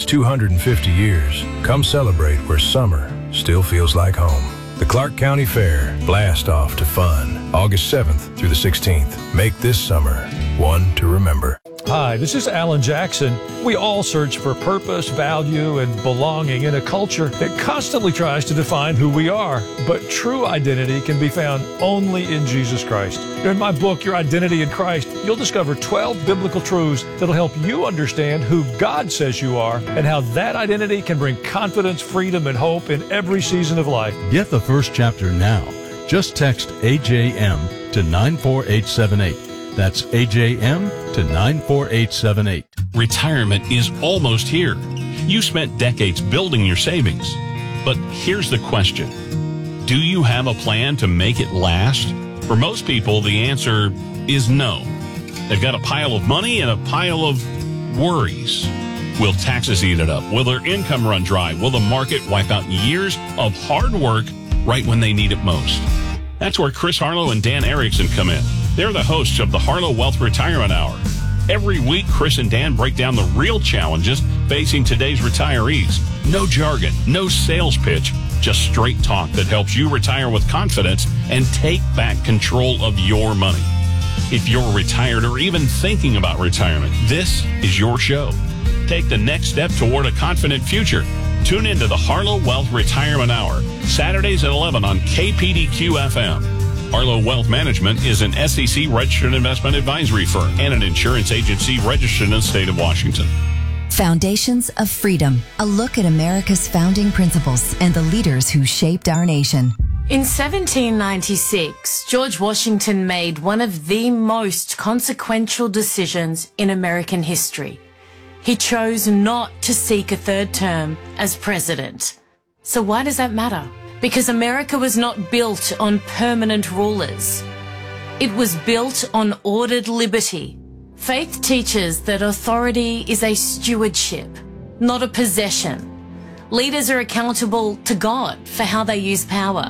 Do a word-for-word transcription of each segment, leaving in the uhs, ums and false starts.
two hundred fifty years, come celebrate where summer still feels like home. The Clark County Fair, blast off to fun, August seventh through the sixteenth. Make this summer one to remember. Hi, this is Alan Jackson. We all search for purpose, value, and belonging in a culture that constantly tries to define who we are. But true identity can be found only in Jesus Christ. In my book, Your Identity in Christ, you'll discover twelve biblical truths that'll help you understand who God says you are and how that identity can bring confidence, freedom, and hope in every season of life. Get the first chapter now. Just text A J M to nine four eight seven eight. That's A J M to nine four eight seven eight. Retirement is almost here. You spent decades building your savings. But here's the question. Do you have a plan to make it last? For most people, the answer is no. They've got a pile of money and a pile of worries. Will taxes eat it up? Will their income run dry? Will the market wipe out years of hard work right when they need it most? That's where Chris Harlow and Dan Erickson come in. They're the hosts of the Harlow Wealth Retirement Hour. Every week, Chris and Dan break down the real challenges facing today's retirees. No jargon, no sales pitch, just straight talk that helps you retire with confidence and take back control of your money. If you're retired or even thinking about retirement, this is your show. Take the next step toward a confident future. Tune into the Harlow Wealth Retirement Hour, Saturdays at eleven on K P D Q F M. Harlow Wealth Management is an S E C registered investment advisory firm and an insurance agency registered in the state of Washington. Foundations of Freedom, a look at America's founding principles and the leaders who shaped our nation. In seventeen ninety-six, George Washington made one of the most consequential decisions in American history. He chose not to seek a third term as president. So why does that matter? Because America was not built on permanent rulers. It was built on ordered liberty. Faith teaches that authority is a stewardship, not a possession. Leaders are accountable to God for how they use power.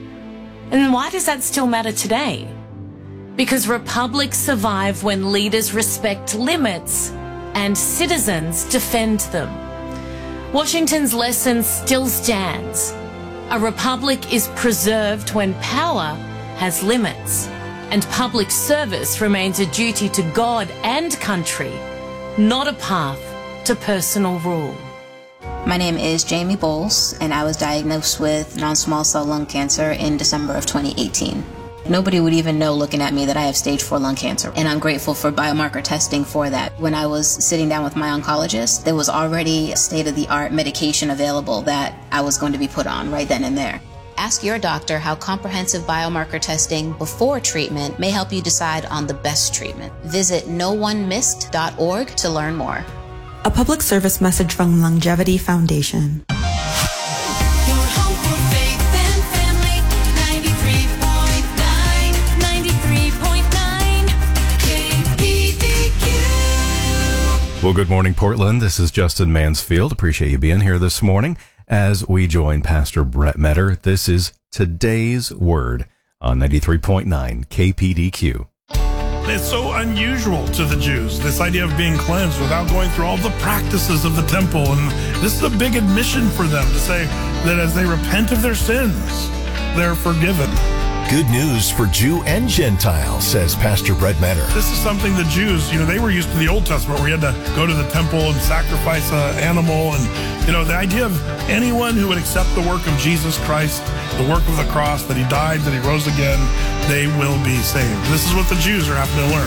And why does that still matter today? Because republics survive when leaders respect limits and citizens defend them. Washington's lesson still stands. A republic is preserved when power has limits, and public service remains a duty to God and country, not a path to personal rule. My name is Jamie Bowles, and I was diagnosed with non-small cell lung cancer in December of twenty eighteen. Nobody would even know looking at me that I have stage four lung cancer, and I'm grateful for biomarker testing for that. When I was sitting down with my oncologist, there was already a state-of-the-art medication available that I was going to be put on right then and there. Ask your doctor how comprehensive biomarker testing before treatment may help you decide on the best treatment. Visit no one missed dot org to learn more. A public service message from Longevity Foundation. Well, good morning, Portland. This is Justin Mansfield. Appreciate you being here this morning as we join Pastor Brett Metter. This is Today's Word on ninety-three point nine K P D Q. It's so unusual to the Jews, this idea of being cleansed without going through all the practices of the temple. And this is a big admission for them to say that as they repent of their sins, they're forgiven. Good news for Jew and Gentile, says Pastor Brett Metter. This is something the Jews, you know, they were used to the Old Testament where you had to go to the temple and sacrifice an animal. And, you know, the idea of anyone who would accept the work of Jesus Christ, the work of the cross, that he died, that he rose again, they will be saved. This is what the Jews are having to learn.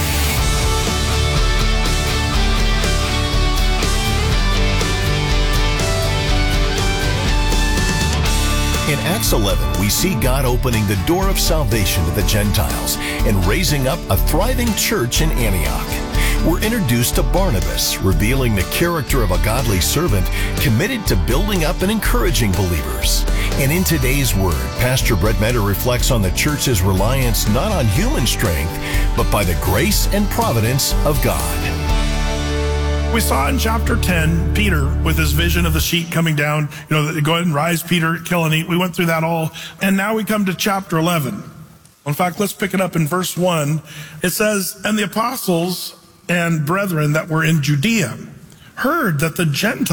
In Acts eleven, we see God opening the door of salvation to the Gentiles and raising up a thriving church in Antioch. We're introduced to Barnabas, revealing the character of a godly servant committed to building up and encouraging believers. And in today's Word, Pastor Brett Metter reflects on the church's reliance not on human strength, but by the grace and providence of God. We saw in chapter ten, Peter with his vision of the sheet coming down, you know, go ahead and rise, Peter, kill and eat. We went through that all. And now we come to chapter eleven. In fact, let's pick it up in verse one. It says, and the apostles and brethren that were in Judea heard that the Gentiles